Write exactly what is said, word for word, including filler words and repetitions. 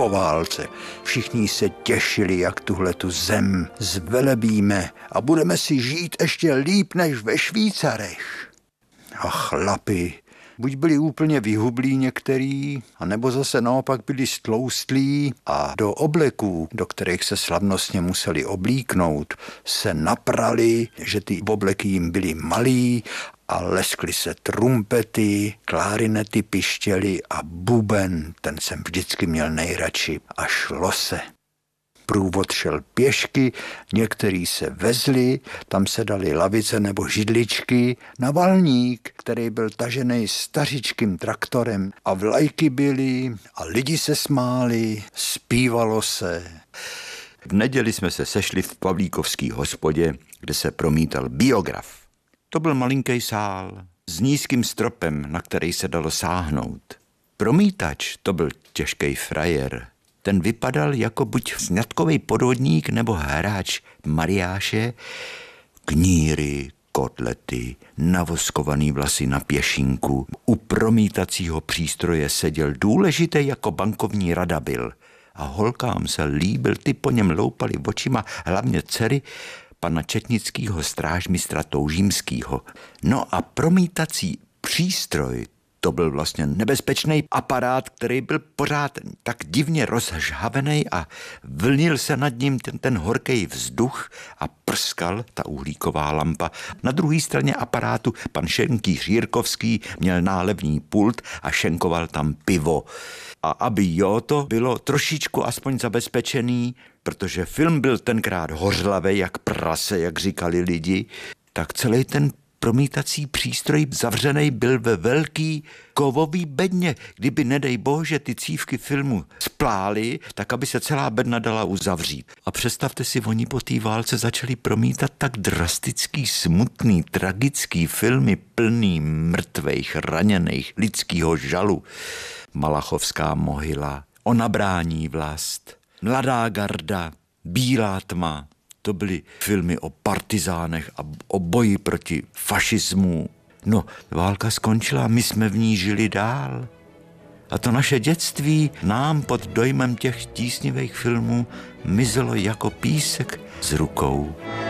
po válce. Všichni se těšili, jak tuhletu zem zvelebíme a budeme si žít ještě líp než ve Švýcarech. A chlapi, buď byli úplně vyhublí některý, anebo zase naopak byli stloustlí a do obleků, do kterých se slavnostně museli oblíknout, se naprali, že ty obleky jim byly malý a leskly se trumpety, klárinety pištěly a buben, ten jsem vždycky měl nejradši, a šlo se. Průvod šel pěšky, některý se vezli, tam se dali lavice nebo židličky, na valník, který byl tažený stařičkým traktorem, a vlajky byly a lidi se smáli, zpívalo se. V neděli jsme se sešli v Pavlíkovský hospodě, kde se promítal Biograf. To byl malinký sál s nízkým stropem, na který se dalo sáhnout. Promítač to byl těžký frajer. Ten vypadal jako buď sňatkový podvodník nebo hráč mariáše. Kníry, kotlety, navoskovaný vlasy na pěšinku. U promítacího přístroje seděl důležitý jako bankovní rada byl. A holkám se líbil, ty po něm loupali očima, hlavně dcery pana četnického strážmistra Toužímskýho. No a promítací přístroj, to byl vlastně nebezpečný aparát, který byl pořád tak divně rozžhavený a vlnil se nad ním ten, ten horký vzduch a prskal ta uhlíková lampa. Na druhé straně aparátu pan šenkýř Jirkovský měl nálevní pult a šenkoval tam pivo. A aby jo, to bylo trošičku aspoň zabezpečený, protože film byl tenkrát hořlavý jak prase, jak říkali lidi, tak celý ten promítací přístroj zavřenej byl ve velký kovový bedně. Kdyby, nedej bože, ty cívky filmu splály, tak aby se celá bedna dala uzavřít. A představte si, oni po té válce začali promítat tak drastický, smutný, tragický filmy plný mrtvejch, raněných, lidskýho žalu. Malachovská mohyla, Ona brání vlast, Mladá garda, Bílá tma. To byly filmy o partizánech a o boji proti fašismu. No, válka skončila, my jsme v ní žili dál. A to naše dětství nám pod dojmem těch tísnivých filmů mizelo jako písek z rukou.